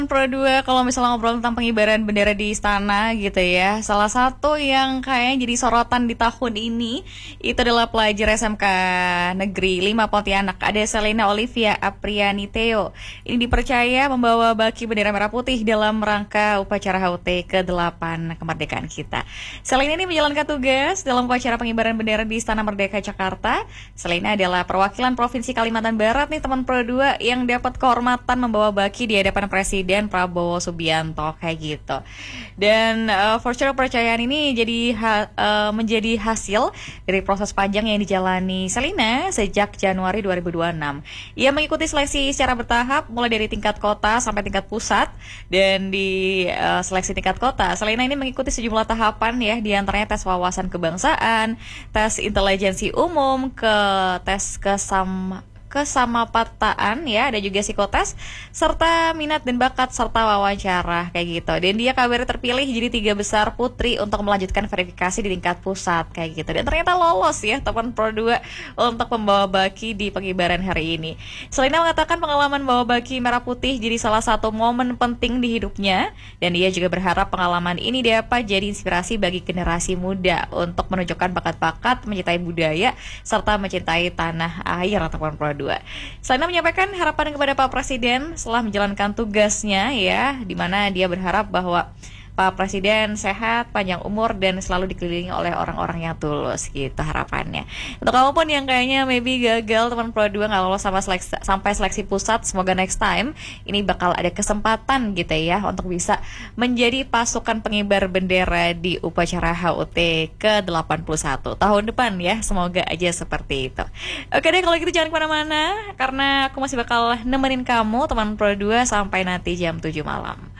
Pro 2 kalau misalnya ngobrol tentang pengibaran bendera di istana gitu ya. Salah satu yang kayaknya jadi sorotan di tahun ini itu adalah pelajar SMK Negeri 5 Pontianak. Ada Selena Olivia Apriani Theo. Ini dipercaya membawa baki bendera merah putih dalam rangka upacara HUT ke-8 kemerdekaan kita. Selena ini menjalankan tugas dalam upacara pengibaran bendera di Istana Merdeka Jakarta. Selena adalah perwakilan Provinsi Kalimantan Barat nih teman Pro 2 yang dapat kehormatan membawa baki di hadapan Presiden Prabowo Subianto kayak gitu. Dan for sure percayaan ini menjadi hasil dari proses panjang yang dijalani Selina sejak Januari 2026. Ia mengikuti seleksi secara bertahap mulai dari tingkat kota sampai tingkat pusat, dan di seleksi tingkat kota Selina ini mengikuti sejumlah tahapan ya, di antaranya tes wawasan kebangsaan, tes intelijensi umum, tes kesamapataan ya, ada juga psikotes serta minat dan bakat serta wawancara kayak gitu. Dan dia kabarnya terpilih jadi 3 besar putri untuk melanjutkan verifikasi di tingkat pusat kayak gitu. Dan ternyata lolos ya teman Pro 2 untuk membawa baki di pengibaran hari ini. Selina mengatakan pengalaman bawa baki merah putih jadi salah satu momen penting di hidupnya, dan dia juga berharap pengalaman ini dapat jadi inspirasi bagi generasi muda untuk menunjukkan bakat-bakat, mencintai budaya serta mencintai tanah air teman Pro 2. Selena menyampaikan harapan kepada Pak Presiden setelah menjalankan tugasnya ya, di mana dia berharap bahwa Pak Presiden sehat, panjang umur, dan selalu dikelilingi oleh orang-orang yang tulus gitu harapannya. Untuk kamu pun yang kayaknya maybe gagal teman Pro 2 nggak lolos sampai seleksi pusat, semoga next time ini bakal ada kesempatan gitu ya untuk bisa menjadi pasukan pengibar bendera di upacara HUT ke-81 tahun depan ya, semoga aja seperti itu. Oke deh, kalau gitu jangan kemana-mana karena aku masih bakal nemenin kamu teman Pro 2 sampai nanti jam 7 malam.